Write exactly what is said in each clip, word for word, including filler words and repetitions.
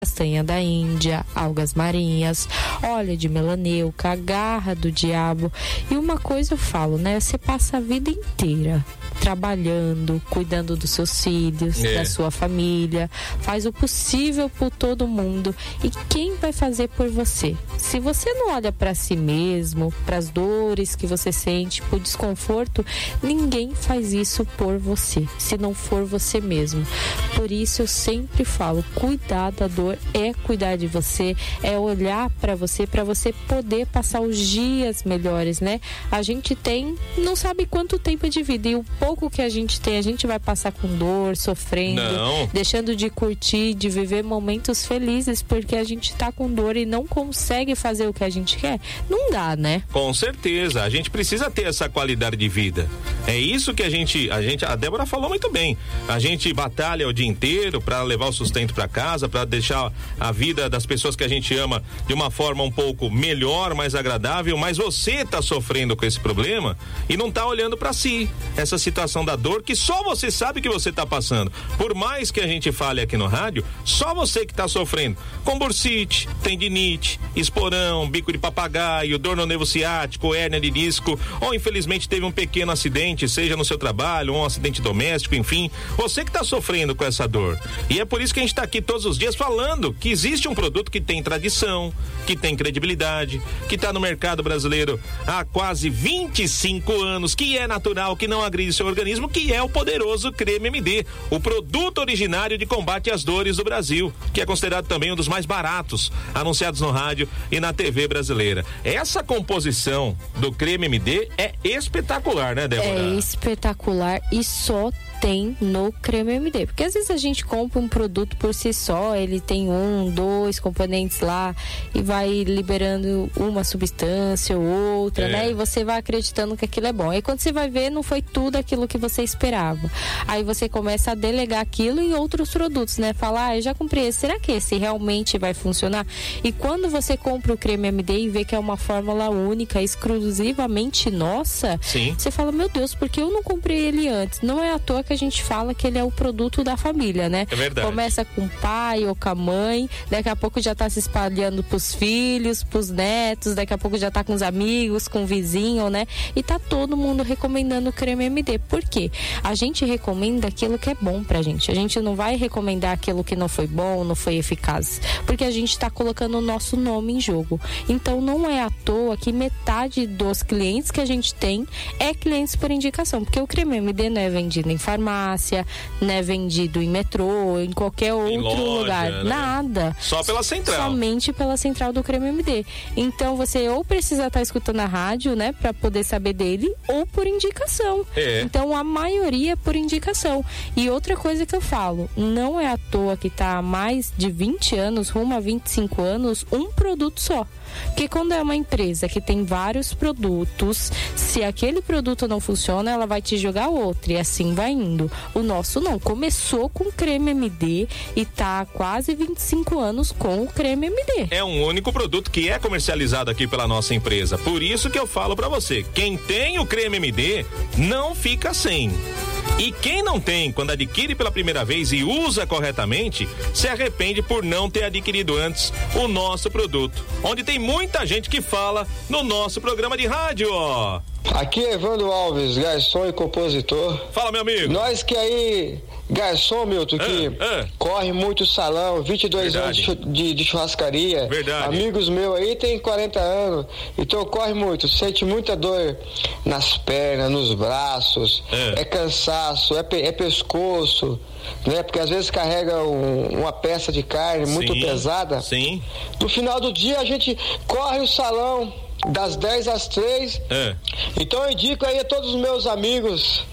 castanha da Índia, algas marinhas, óleo de melaneuca, garra do diabo. E uma coisa eu falo, né? Você passa a vida inteira trabalhando, cuidando dos seus filhos, é. da sua família, faz o possível por todo mundo. E quem vai fazer por você? Se você não olha para si mesmo, para as dores que você sente, para o desconforto, ninguém faz isso por você, se não for você mesmo. Por isso eu sempre falo, cuidar da dor é cuidar de você, é olhar para você, para você poder passar os dias melhores, né? A gente tem, não sabe quanto tempo de vida, e o pouco que a gente tem, a gente vai passar com dor, sofrendo, não. deixando de curtir, de viver momentos felizes, porque a gente tá com dor e não consegue fazer o que a gente quer. Não dá, né? Com certeza, a gente precisa ter essa qualidade de vida. É isso que a gente, a gente, a Débora falou muito bem. A gente batalha o dia inteiro para levar o sustento para casa, para deixar a vida das pessoas que a gente ama de uma forma um pouco melhor, mais agradável, mas você tá sofrendo com esse problema e não tá olhando para si. Essa situação da dor que só você sabe que você tá passando. Por mais que a gente fale aqui no rádio, só você que tá sofrendo com bursite, tendinite, esporão, bico de papagaio, dor no nervo ciático, hérnia de disco, ou infelizmente teve um pequeno acidente, seja no seu trabalho, ou um acidente doméstico, enfim, você que tá sofrendo com essa dor. E é por isso que a gente tá aqui todos os dias falando que existe um produto que tem tradição, que tem credibilidade, que tá no mercado brasileiro há quase vinte e cinco anos, que é natural, que não agride seu organismo, que é o poderoso Creme M D, o produto originário de combate às dores do Brasil, que é considerado também um dos mais baratos anunciados no rádio e na T V brasileira. Essa composição do Creme M D é espetacular, né, Débora? É espetacular e só tem no Creme M D, porque às vezes a gente compra um produto por si só, ele tem um, dois componentes lá e vai liberando uma substância ou outra, é. né? E você vai acreditando que aquilo é bom. Aí quando você vai ver, não foi tudo aquilo que você esperava. Aí você começa a delegar aquilo em outros produtos, né? Falar, ah, eu já comprei esse, será que esse realmente vai funcionar? E quando você compra o Creme M D e vê que é uma fórmula única, exclusivamente nossa, Sim. você fala, meu Deus, por que eu não comprei ele antes? Não é à toa que a gente fala que ele é o produto da família, né? É verdade. Começa com o pai ou com a mãe, daqui a pouco já tá se espalhando pros filhos, pros netos, daqui a pouco já tá com os amigos, com o vizinho, né? E tá todo mundo recomendando o Creme M D. Por quê? A gente recomenda aquilo que é bom pra gente. A gente não vai recomendar aquilo que não foi bom, não foi eficaz, porque a gente tá colocando o nosso nome em jogo. Então não é à toa que metade dos clientes que a gente tem é clientes por indicação, porque o Creme M D não é vendido em farmácia, não é vendido em metrô, em qualquer outro em loja, lugar, né? Nada. Só pela central. Somente pela central do Creme M D. Então você ou precisa estar escutando a rádio, né, para poder saber dele, ou por indicação. É. Então a maioria é por indicação. E outra coisa que eu falo, não é à toa que tá há mais de vinte anos, rumo a vinte e cinco anos, um produto só. Porque quando é uma empresa que tem vários produtos, se aquele produto não funciona, ela vai te jogar outro e assim vai indo. O nosso não, começou com Creme M D e tá há quase vinte e cinco anos com o Creme M D. É um único produto que é comercializado aqui pela nossa empresa. Por isso que eu falo pra você, quem tem o Creme M D não fica sem. E quem não tem, quando adquire pela primeira vez e usa corretamente, se arrepende por não ter adquirido antes o nosso produto. Onde tem muita gente que fala no nosso programa de rádio, ó. Aqui é Evandro Alves, garçom e compositor. Fala, meu amigo. Nós que aí, garçom, Milton, que ah, ah. corre muito salão, vinte e dois Verdade. anos de, de churrascaria. Verdade. Amigos meus aí tem quarenta anos, então corre muito, sente muita dor nas pernas, nos braços, é, é cansaço, é, é pescoço, né? Porque às vezes carrega um, uma peça de carne muito sim, pesada. Sim. No final do dia a gente corre o salão das dez às três. É. Então eu indico aí a todos os meus amigos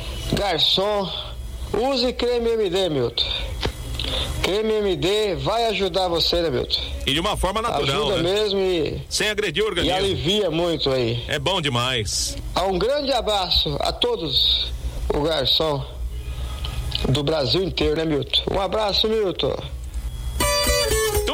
garçom, use Creme M D, Milton. Creme M D vai ajudar você, né, Milton? E de uma forma natural, ajuda, né? mesmo e sem agredir o organismo. E alivia muito aí. É bom demais. Um grande abraço a todos o garçom do Brasil inteiro, né, Milton? Um abraço, Milton. Muito bem, muito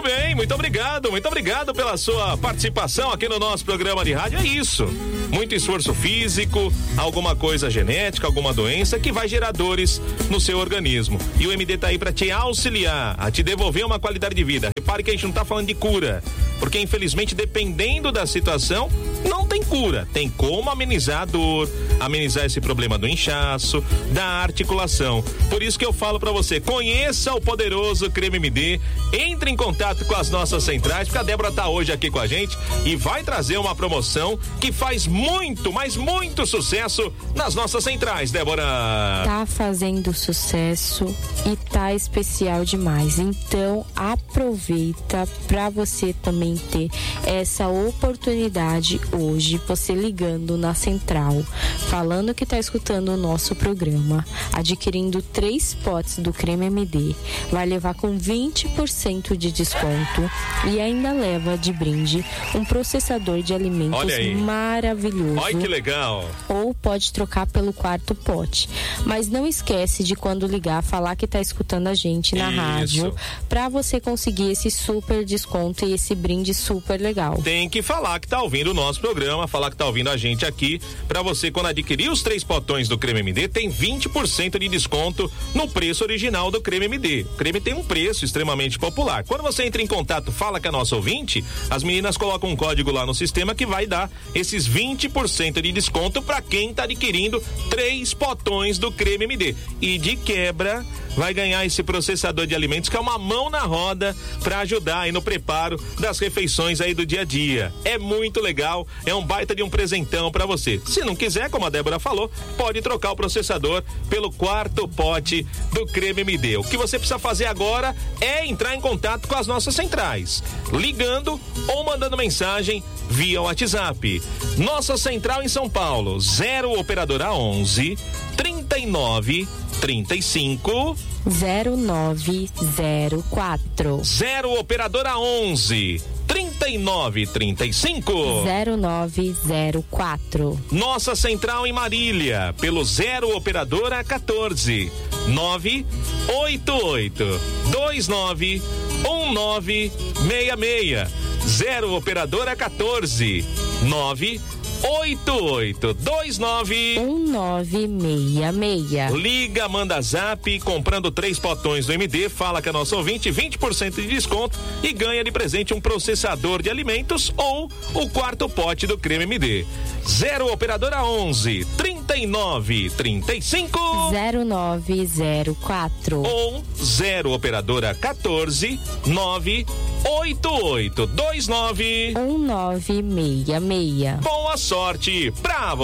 muito obrigado, muito obrigado pela sua participação aqui no nosso programa de rádio. É isso, muito esforço físico, alguma coisa genética, alguma doença que vai gerar dores no seu organismo. E o M D tá aí para te auxiliar, a te devolver uma qualidade de vida. Repare que a gente não tá falando de cura, porque infelizmente dependendo da situação, não tem cura. Tem como amenizar a dor, amenizar esse problema do inchaço, da articulação. Por isso que eu falo para você, conheça o poderoso Creme M D, entre em contato com as nossas centrais, porque a Débora tá hoje aqui com a gente e vai trazer uma promoção que faz muito, mas muito sucesso nas nossas centrais, Débora. Tá fazendo sucesso e tá especial demais. Então, aproveita para você também ter essa oportunidade hoje, você ligando na central, falando que tá escutando o nosso programa, adquirindo três potes do Creme M D, vai levar com vinte por cento de desconto e ainda leva de brinde um processador de alimentos maravilhoso. Olha que legal! Ou pode trocar pelo quarto pote. Mas não esquece de quando ligar, falar que tá escutando a gente na Isso. rádio, para você conseguir esse super desconto e esse brinde super legal. Tem que falar que tá ouvindo o nosso programa, falar que tá ouvindo a gente aqui, para você, quando adquirir os três potões do Creme M D, tem vinte por cento de desconto no preço original do Creme M D. O creme tem um preço extremamente popular. Quando você entra em contato, fala que é nosso ouvinte, as meninas colocam um código lá no sistema que vai dar esses vinte por cento de desconto para quem tá adquirindo três potões do Creme M D. E de quebra, vai ganhar esse processador de alimentos, que é uma mão na roda para ajudar aí no preparo das refeições aí do dia a dia. É muito legal, é um baita de um presentão para você. Se não quiser, como a Débora falou, pode trocar o processador pelo quarto pote do Creme M D. O que você precisa fazer agora é entrar em contato com as nossas centrais, ligando ou mandando mensagem via WhatsApp. Nossa central em São Paulo, zero operadora onze, trinta e nove, trinta e cinco, zero nove zero quatro. Zero operadora onze, trinta e nove, trinta e cinco, zero nove zero quatro. Nossa central em Marília, pelo zero operadora quatorze, nove oito oito, dois nove, um nove seis seis. Zero operadora quatorze, nove oito oito, dois nove, um nove seis seis. Liga, manda zap, comprando três potões do M D, fala que é nosso ouvinte, vinte por cento de desconto e ganha de presente um processador de alimentos ou o quarto pote do Creme M D. Zero operadora onze, trinta e nove, trinta e cinco, zero nove zero quatro. Ou zero operadora quatorze, nove oito oito, dois nove, um nove seis seis. Boa sorte pra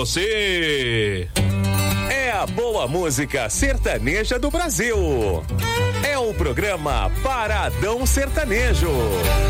você! É a boa música sertaneja do Brasil. É o programa Paradão Sertanejo.